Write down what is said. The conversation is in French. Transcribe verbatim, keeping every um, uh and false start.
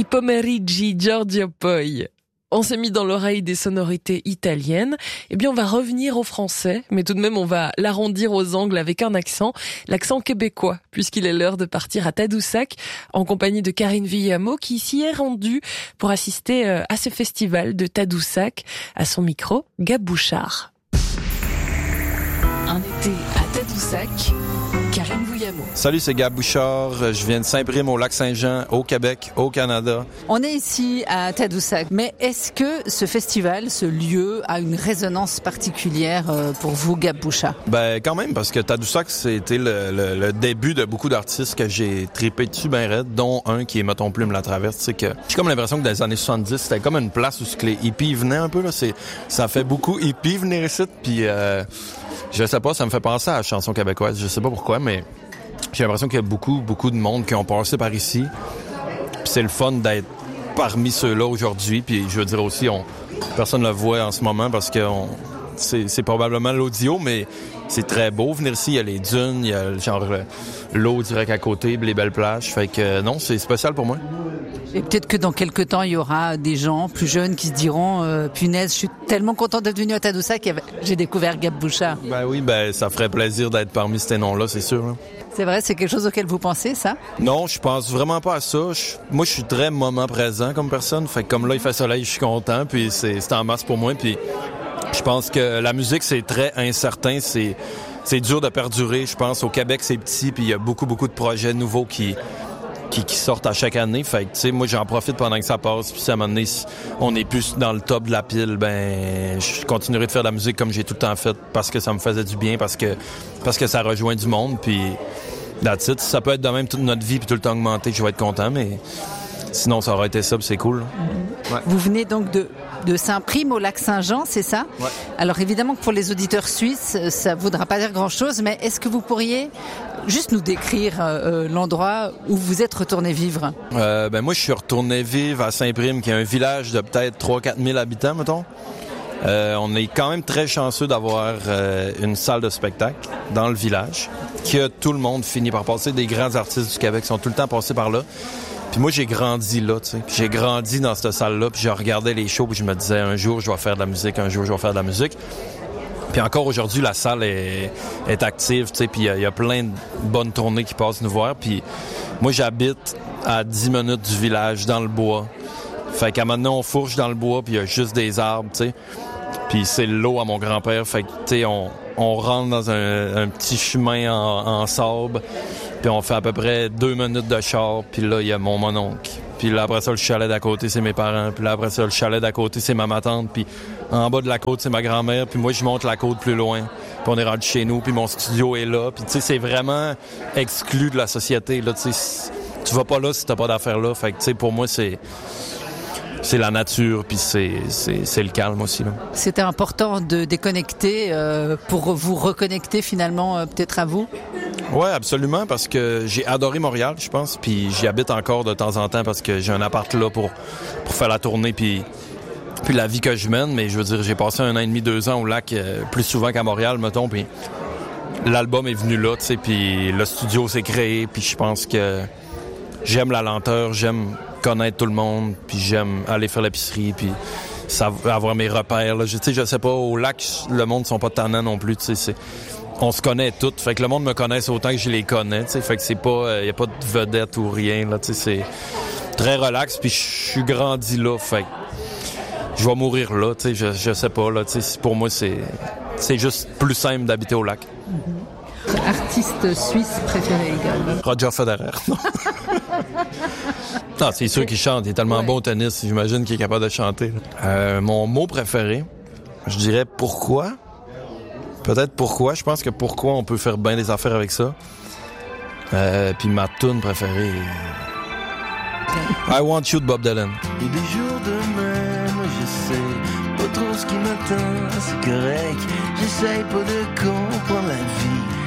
I pomeriggi Giorgio Poi. On s'est mis dans l'oreille des sonorités italiennes. Eh bien, on va revenir au français, mais tout de même, on va l'arrondir aux angles avec un accent, l'accent québécois, puisqu'il est l'heure de partir à Tadoussac, en compagnie de Karine Villamo, qui s'y est rendue pour assister à ce festival de Tadoussac. À son micro, Gab Bouchard. Un été à Tadoussac, Karine Villamo. Salut, c'est Gab Bouchard. Je viens de Saint-Prime au Lac-Saint-Jean, au Québec, au Canada. On est ici à Tadoussac, mais est-ce que ce festival, ce lieu, a une résonance particulière pour vous, Gab Bouchard? Ben quand même, parce que Tadoussac, c'était le, le, le début de beaucoup d'artistes que j'ai trippé dessus ben raide, dont un qui est Mettons Plume la Traverse. Tu sais que j'ai comme l'impression que dans les années soixante-dix, c'était comme une place où les hippies venaient un peu là. C'est, ça fait beaucoup hippie venir ici, puis euh, je sais pas, ça me fait penser à la chanson québécoise. Je sais pas pourquoi, mais j'ai l'impression qu'il y a beaucoup, beaucoup de monde qui ont passé par ici. Puis c'est le fun d'être parmi ceux-là aujourd'hui. Puis je veux dire aussi, on, personne ne le voit en ce moment parce que on, c'est, c'est probablement l'audio, mais c'est très beau venir ici. Il y a les dunes, il y a genre l'eau direct à côté, les belles plages. Fait que non, c'est spécial pour moi. Et peut-être que dans quelques temps, il y aura des gens plus jeunes qui se diront euh, « Punaise, je suis tellement content d'être venu à Tadoussac, j'ai découvert Gab Bouchard. » Ben oui, ben ça ferait plaisir d'être parmi ces noms-là, c'est sûr. Hein. C'est vrai, c'est quelque chose auquel vous pensez, ça? Non, je pense vraiment pas à ça. Je, moi, je suis très moment présent comme personne. Fait que comme là, il fait soleil, je suis content, puis c'est, c'est en masse pour moi. Puis je pense que la musique, c'est très incertain, c'est, c'est dur de perdurer. Je pense au Québec, c'est petit, puis il y a beaucoup, beaucoup de projets nouveaux qui... Qui, qui sortent à chaque année. Fait que, tu sais, moi, j'en profite pendant que ça passe. Puis, si à un moment donné, si on est plus dans le top de la pile, ben, je continuerai de faire de la musique comme j'ai tout le temps fait parce que ça me faisait du bien, parce que, parce que ça rejoint du monde. Puis, that's it. Ça peut être de même toute notre vie puis tout le temps augmenter que je vais être content, mais sinon, ça aurait été ça, puis c'est cool. Mm-hmm. Ouais. Vous venez donc de, de Saint-Prime au Lac-Saint-Jean, c'est ça? Ouais. Alors, évidemment que pour les auditeurs suisses, ça ne voudra pas dire grand-chose, mais est-ce que vous pourriez juste nous décrire euh, l'endroit où vous êtes retourné vivre? Euh, ben moi, je suis retourné vivre à Saint-Prime, qui est un village de peut-être trois à quatre mille habitants, mettons. Euh, on est quand même très chanceux d'avoir euh, une salle de spectacle dans le village, que tout le monde finit par passer. Des grands artistes du Québec sont tout le temps passés par là. Puis moi, j'ai grandi là, tu sais. J'ai grandi dans cette salle-là, puis je regardais les shows, puis je me disais, un jour, je vais faire de la musique, un jour, je vais faire de la musique. Puis encore aujourd'hui, la salle est, est active, tu sais, puis il y, y a plein de bonnes tournées qui passent nous voir. Puis moi, j'habite à dix minutes du village, dans le bois. Fait qu'à maintenant, on fourche dans le bois, puis il y a juste des arbres, tu sais. Puis c'est l'eau à mon grand-père. Fait que, tu sais, on, on rentre dans un, un petit chemin en, en sable, puis on fait à peu près deux minutes de char, puis là, il y a mon mononcle. Puis là, après ça, le chalet d'à côté, c'est mes parents. Puis là, après ça, le chalet d'à côté, c'est ma ma-tante. Puis en bas de la côte, c'est ma grand-mère. Puis moi, je monte la côte plus loin. Puis on est rendu chez nous. Puis mon studio est là. Puis tu sais, c'est vraiment exclu de la société. Là, tu sais, tu vas pas là si t'as pas d'affaires là. Fait que tu sais, pour moi, c'est... c'est la nature, puis c'est, c'est, c'est le calme aussi. Là. C'était important de déconnecter euh, pour vous reconnecter finalement euh, peut-être à vous? Oui, absolument, parce que j'ai adoré Montréal, je pense, puis j'y habite encore de temps en temps parce que j'ai un appart là pour, pour faire la tournée, puis, puis la vie que je mène, mais je veux dire, j'ai passé un an et demi, deux ans au lac, euh, plus souvent qu'à Montréal, mettons, puis l'album est venu là, tu sais, puis le studio s'est créé, puis je pense que j'aime la lenteur, j'aime connaître tout le monde, puis j'aime aller faire l'épicerie, puis ça, avoir mes repères. Là. Je, tu sais, je sais pas, au lac, le monde ne sont pas tannants non plus. Tu sais, c'est, on se connaît tous. Fait que le monde me connaisse autant que je les connais. Tu sais, fait que c'est pas, il euh, y a pas de vedette ou rien. Là, tu sais, c'est très relax. Puis je suis grandi là. Fait que je vais mourir là. Tu sais, je, je sais pas. Là, tu sais, pour moi, c'est, c'est juste plus simple d'habiter au lac. Mm-hmm. Artiste suisse préféré également? Roger Federer. Non, c'est sûr qu'il chante. Il est tellement ouais. bon au tennis. J'imagine qu'il est capable de chanter. Euh, mon mot préféré, je dirais pourquoi. Peut-être pourquoi. Je pense que pourquoi on peut faire bien des affaires avec ça. Euh, puis ma toune préférée, I Want You de Bob Dylan. Et des jours de même, je sais pas trop ce qui m'attend. C'est correct. J'essaye pas de comprendre la vie.